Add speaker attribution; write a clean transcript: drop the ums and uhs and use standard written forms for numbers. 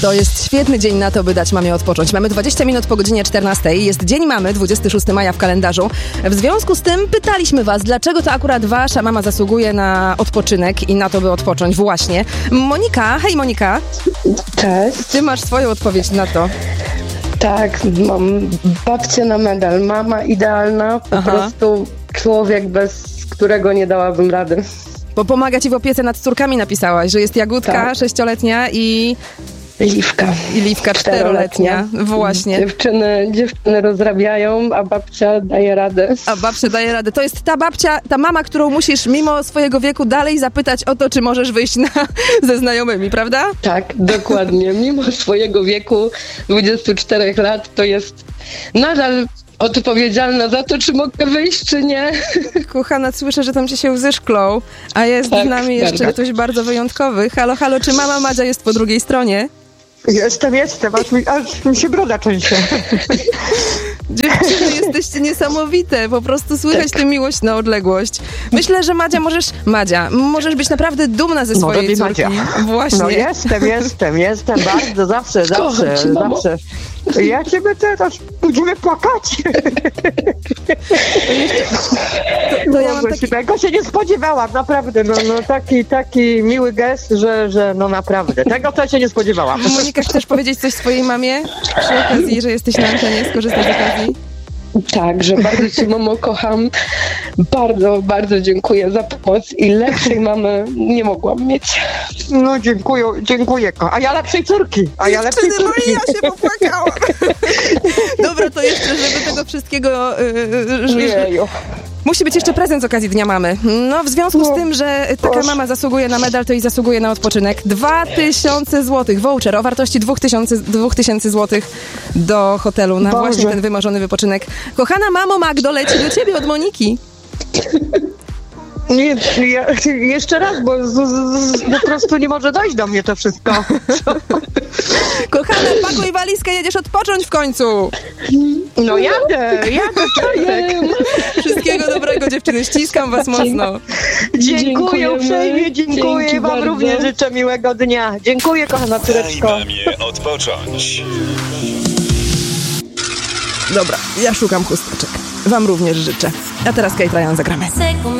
Speaker 1: To jest świetny dzień na to, by dać mamie odpocząć. Mamy 20 minut po godzinie 14. Jest Dzień Mamy, 26 maja w kalendarzu. W związku z tym pytaliśmy was, dlaczego to akurat wasza mama zasługuje na odpoczynek i na to, by odpocząć właśnie. Monika, hej Monika.
Speaker 2: Cześć.
Speaker 1: Ty masz swoją odpowiedź na to.
Speaker 2: Tak, mam babcię na medal. Mama idealna, po prostu człowiek, bez którego nie dałabym rady.
Speaker 1: Bo pomaga ci w opiece nad córkami, napisałaś, że jest Jagódka,
Speaker 2: Tak.
Speaker 1: 6-letnia i
Speaker 2: Liwka
Speaker 1: 4-letnia. Właśnie.
Speaker 2: Dziewczyny rozrabiają, a babcia daje radę.
Speaker 1: A babcia daje radę. To jest ta babcia, ta mama, którą musisz mimo swojego wieku dalej zapytać o to, czy możesz wyjść ze znajomymi, prawda?
Speaker 2: Tak, dokładnie. Mimo swojego wieku, 24 lat, to jest nadal odpowiedzialna za to, czy mogę wyjść, czy nie.
Speaker 1: Kochana, słyszę, że tam ci się łzy szklą, a jest z nami jeszcze ktoś bardzo wyjątkowy. Halo, halo, czy mama Madzia jest po drugiej stronie?
Speaker 3: Jestem, aż mi się broda trzęsie.
Speaker 1: Dziewczyny, jesteście niesamowite, po prostu słychać tę miłość na odległość. Myślę, że Madzia, możesz być naprawdę dumna ze swojej córki.
Speaker 3: Madzia.
Speaker 1: Właśnie.
Speaker 3: No jestem bardzo, zawsze. Ja ciebie teraz będziemy płakać.
Speaker 1: To ja mam taki...
Speaker 3: Tego się nie spodziewałam, naprawdę. No taki miły gest, że no naprawdę. Tego to się nie spodziewałam.
Speaker 1: Monika, chcesz powiedzieć coś swojej mamie przy okazji, że jesteś na antenie, skorzystać z okazji?
Speaker 2: Tak, że bardzo cię, mamo, kocham. Bardzo, bardzo dziękuję za pomoc i lepszej mamy nie mogłam mieć.
Speaker 3: No dziękuję. A ja lepszej córki.
Speaker 1: No i ja się popłakałam. Dobra, to jeszcze, żeby tego wszystkiego... Musi być jeszcze prezent z okazji Dnia Mamy. No, w związku z tym, że taka mama zasługuje na medal, to i zasługuje na odpoczynek. 2000 zł, voucher o wartości 2000 zł do hotelu na właśnie ten wymarzony wypoczynek. Kochana mamo Magdo, leci do ciebie od Moniki.
Speaker 3: Nie, jeszcze raz, bo po prostu nie może dojść do mnie to wszystko.
Speaker 1: Kochana, pakuj walizkę, jedziesz odpocząć w końcu.
Speaker 3: No jadę.
Speaker 1: Wszystkiego dobrego, dziewczyny, ściskam was mocno.
Speaker 3: Dziękuję uprzejmie, dziękuję. Wam
Speaker 2: bardzo.
Speaker 3: również życzę miłego dnia. Dziękuję, kochana córeczko.
Speaker 4: Daj mamie odpocząć.
Speaker 1: Dobra, ja szukam chusteczek. Wam również życzę. A teraz Kate Ryan zagramy.